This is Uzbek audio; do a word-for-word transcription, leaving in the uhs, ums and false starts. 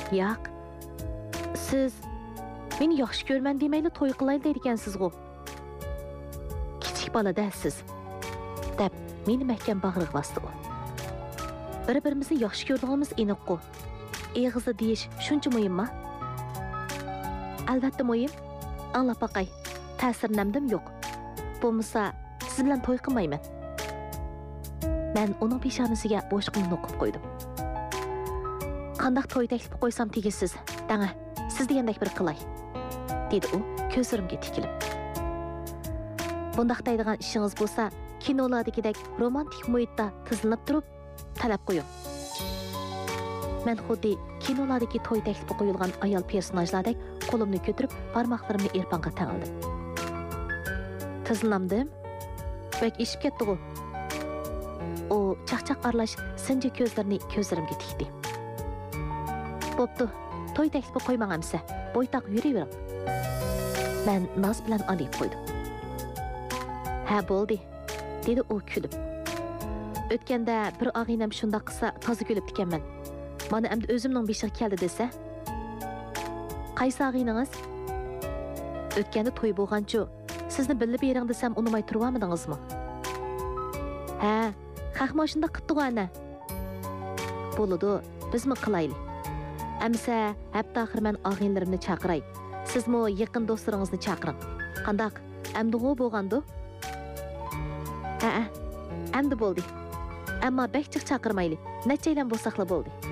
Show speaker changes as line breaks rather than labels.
Yo'q. Siz meni yaxshi ko'rman demayli to'y qilayli deydigansiz-ku. Kichik bolada siz. Deb meni mahkam bag'riga bosdi u. Bir-birimizni yaxshi ko'rganimiz aniq-ku. Eg'izda deyish shuncha muhimmi? Albatta muhim. Anglab boqay. Ta'sir namdim yo'q. Bo'lmasa, siz bilan to'y qilmayman. Men uning peshonasiga bo'shqimni o'qib qo'ydim. Qandaq to'y taklif qo'ysam tegisiz. Danga, siz degandek bir qilay, dedi u ko'zlarimga tikilib. Bundaq deydigan ishingiz bo'lsa, kinolardagidek romantik muhitda tizilib turib, talab qo'ying. Men xuddi kinolardagi to'y taklifi qo'yilgan ayol personajlardek qo'limni ko'tarib, barmoqlarimni erponga tangildim. Tizilnamdim. Bak ishib ketdi-ku. O chaqchaq aralash sinchi ko'zlarini ko'zlarimga tikdi. Bo'pti, to'y taklifi qo'ymang amsa, bo'ytaq yuravering. Men noz bilan olib qo'ydim. Ha bo'ldi, dedi u kulib. O'tganda bir og'inam shunday qilsa toza kulib ekanman. Mana endi o'zimning beshiga keldi desa. Qaysi og'inangiz? O'tganda to'y bo'lganchu, sizni bilib bering desam unimay turibamidingizmi? Ha, haq mashunda qildi-ku ana. Bo'ladi, bizmi qilayli? Amsa, hafta oxir men og'inlarimni chaqiray. Sizmi yaqin do'stlaringizni chaqiring. Qandaq? Amdi g'o bo'lgandi? Ha, amdi bo'ldi. Ammo bekchiq chaqirmayli. Nechaylan bo'lsaqla bo'ldi.